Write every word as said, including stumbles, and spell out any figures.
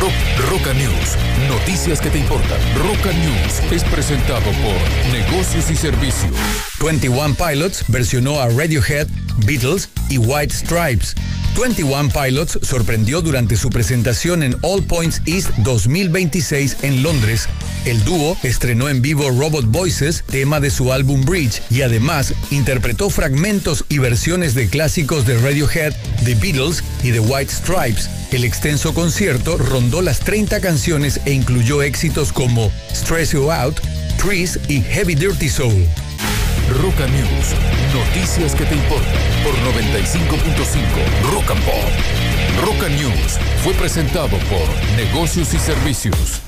Rock, Roca News, noticias que te importan. Roca News es presentado por Negocios y Servicios. veintiuno Pilots versionó a Radiohead, Beatles y White Stripes. veintiuno Pilots sorprendió durante su presentación en All Points East dos mil veintiséis en Londres. El dúo estrenó en vivo Robot Voices, tema de su álbum Bridge, y además interpretó fragmentos y versiones de clásicos de Radiohead, The Beatles y The White Stripes. El extenso concierto rondó las treinta canciones e incluyó éxitos como Stress You Out, Trees y Heavy Dirty Soul. Roca News, noticias que te importan por noventa y cinco punto cinco Rock and Pop. Roca News fue presentado por Negocios y Servicios.